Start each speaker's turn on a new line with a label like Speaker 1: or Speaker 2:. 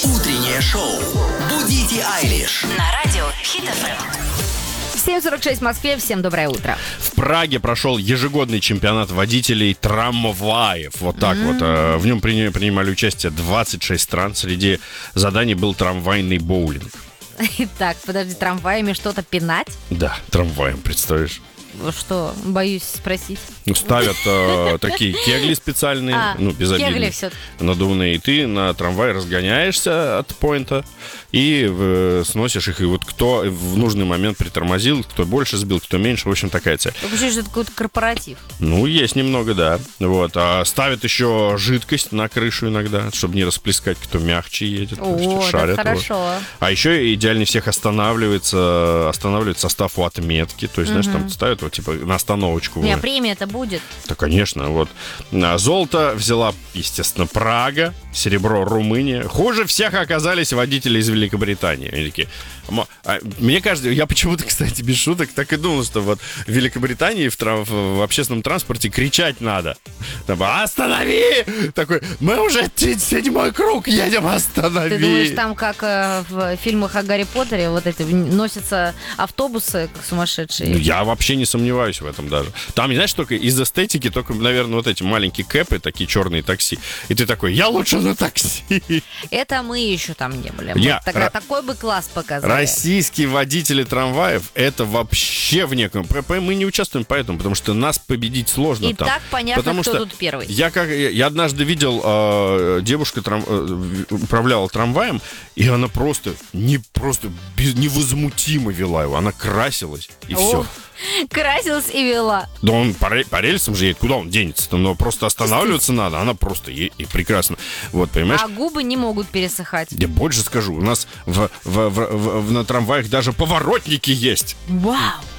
Speaker 1: Утреннее шоу «Будите Айлиш»
Speaker 2: На радио Хит ФМ.
Speaker 3: 7:46 в Москве. Всем доброе утро.
Speaker 4: В Праге прошел ежегодный чемпионат водителей трамваев. Вот так вот. В нем принимали участие 26 стран. Среди заданий был трамвайный боулинг.
Speaker 3: Итак, подожди, трамваями что-то пинать?
Speaker 4: Да, трамваем, представляешь?
Speaker 3: Что, боюсь спросить.
Speaker 4: Ставят такие кегли специальные,
Speaker 3: кегли
Speaker 4: безобидные,
Speaker 3: всё-таки.
Speaker 4: надувные. И ты на трамвае разгоняешься от поинта и сносишь их. И вот кто в нужный момент притормозил, кто больше сбил, кто меньше. В общем, такая цель.
Speaker 3: Ты получаешь, это какой-то корпоратив.
Speaker 4: Ну, есть немного, да. Вот. А ставят еще жидкость на крышу иногда, чтобы не расплескать, кто мягче едет.
Speaker 3: О,
Speaker 4: шарят,
Speaker 3: да, хорошо.
Speaker 4: Вот. А еще идеально всех останавливает состав у отметки. То есть, знаешь, там ставят вот типа на остановочку.
Speaker 3: Не, премия-то будет.
Speaker 4: Да, конечно, вот. Золото взяла, естественно, Прага, серебро Румыния. Хуже всех оказались водители из Великобритании. Они такие, мне кажется, я почему-то, кстати, без шуток так и думал, что вот в Великобритании в общественном транспорте кричать надо. Там, останови! Такой, мы уже 37-й круг едем, останови!
Speaker 3: Ты думаешь, там как в фильмах о Гарри Поттере вот эти носятся автобусы как сумасшедшие?
Speaker 4: Я вообще не сомневаюсь в этом даже. Там, знаешь, только из эстетики, только, наверное, вот эти маленькие кэпы, такие черные такси. И ты такой, я лучше на такси.
Speaker 3: Это мы еще там не были. Мы тогда такой бы класс показали.
Speaker 4: Российские водители трамваев, это вообще вне... Мы не участвуем поэтому, потому что нас победить сложно
Speaker 3: И
Speaker 4: там.
Speaker 3: так понятно,
Speaker 4: потому
Speaker 3: кто
Speaker 4: что
Speaker 3: тут первый.
Speaker 4: Я однажды видел, девушка управляла трамваем, и она просто невозмутимо вела его. Она красилась, и все.
Speaker 3: Красилась и вела.
Speaker 4: Да он по рельсам же едет, куда он денется-то? Но просто останавливаться надо, она просто едет, и прекрасно. Вот, понимаешь?
Speaker 3: А губы не могут пересыхать.
Speaker 4: Я больше скажу, у нас на трамваях даже поворотники есть.
Speaker 3: Вау!